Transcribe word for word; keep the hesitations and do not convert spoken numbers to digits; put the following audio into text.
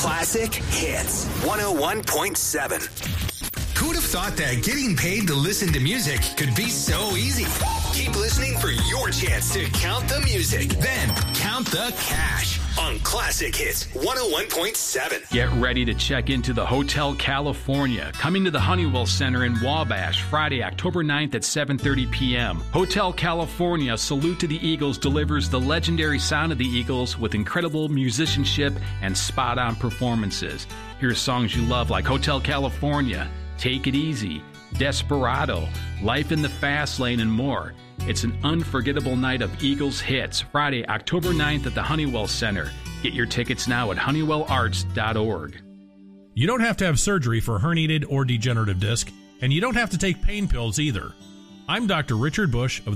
Classic Hits one oh one point seven. Who'd have thought that getting paid to listen to music could be so easy? Keep listening for your chance to count the music. Then count the cash on Classic Hits one oh one point seven. Get ready to check into the Hotel California, coming to the Honeywell Center in Wabash, Friday, October ninth at seven thirty p.m. Hotel California, Salute to the Eagles, delivers the legendary sound of the Eagles with incredible musicianship and spot-on performances. Hear songs you love like Hotel California, Take It Easy, Desperado, Life in the Fast Lane, and more. It's an unforgettable night of Eagles hits, Friday, October ninth at the Honeywell Center. Get your tickets now at honeywell arts dot org. You don't have to have surgery for herniated or degenerative disc, and you don't have to take pain pills either. I'm Doctor Richard Bush of